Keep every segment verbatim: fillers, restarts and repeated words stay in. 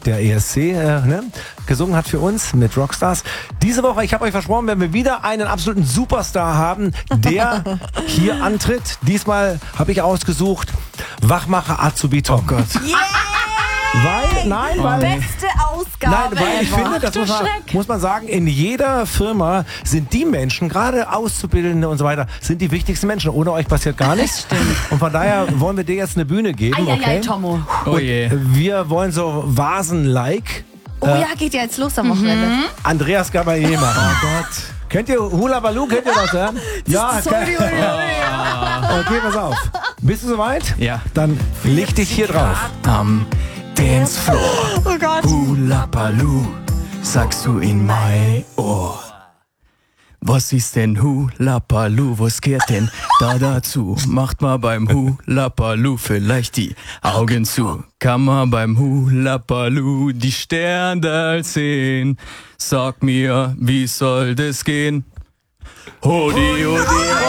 der E S C äh, ne, gesungen hat für uns mit Rockstars. Diese Woche, ich habe euch versprochen, werden wir wieder einen absoluten Superstar haben, der hier antritt. Diesmal habe ich ausgesucht Wachmacher Azubi Tom. Oh Gott. Yeah! Weil, nein, weil... Beste Ausgabe. Nein, weil ich ever. finde, das muss man, muss man sagen, in jeder Firma sind die Menschen, gerade Auszubildende und so weiter, sind die wichtigsten Menschen. Ohne euch passiert gar nichts. Und von daher wollen wir dir jetzt eine Bühne geben, Eieiei, okay? Tommo. Oh je. Wir wollen so Vasen-like Oh ja, geht ja jetzt los am Wochenende. Andreas Gabalier machen. Oh Gott. Kennt ihr Hula Baloo? Kennt ihr das, ja? Ja, Sorry, kennt- Okay, pass auf. Bist du soweit? Ja. Dann leg dich hier drauf. Am Dancefloor. Oh Gott. Hula Baloo, sagst du in mein Ohr. Was ist denn Hula Baloo? Was gehört denn da dazu? Macht mal beim Hula Baloo vielleicht die Augen zu. Kann man beim Hula Baloo die Sterne sehen? Sag mir, wie soll das gehen? Hodi, hodi,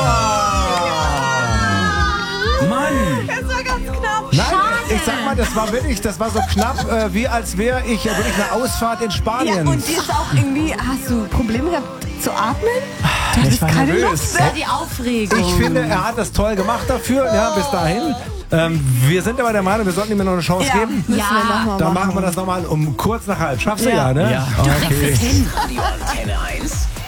Mann! Das war ganz knapp. Nein, ich sag mal, das war wirklich, das war so knapp, äh, wie als wäre ich äh, wirklich eine Ausfahrt in Ja, Spanien. und dir ist auch irgendwie, hast du Probleme gehabt zu atmen? Du Ich hattest war keine nervös. Luft mehr. Die Aufregung. Ich finde, er hat das toll gemacht dafür, ja, bis dahin. Ähm, wir sind aber der Meinung, wir sollten ihm noch eine Chance ja, geben. müssen wir noch mal Dann machen wir das nochmal um kurz nach halb. Schaffst du ja, Ja. ne? Ja. Okay. Radio Antenne eins.